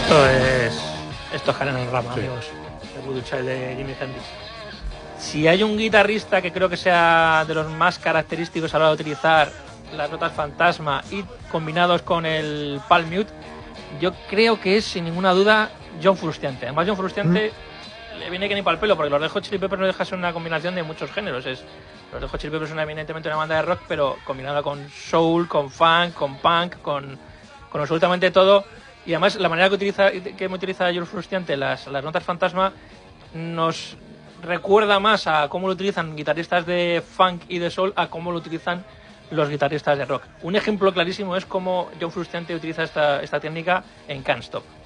Esto es Karen en rama, Sí. amigos. El Voodoo Child de Jimi Hendrix. Si hay un guitarrista que creo que sea de los más característicos a la hora de utilizar las notas fantasma y combinados con el palm mute, yo creo que es sin ninguna duda John Frusciante. Además, John Frusciante le viene que ni para el pelo, porque los Red Hot Chili Peppers no deja ser una combinación de muchos géneros. Los Red Hot Chili Peppers son evidentemente una banda de rock, pero combinada con soul, con funk, con punk, con absolutamente todo. Y además la manera que utiliza John Frusciante las notas fantasma nos recuerda más a cómo lo utilizan guitarristas de funk y de soul a cómo lo utilizan los guitarristas de rock. Un ejemplo clarísimo es cómo John Frusciante utiliza esta técnica en Can't Stop.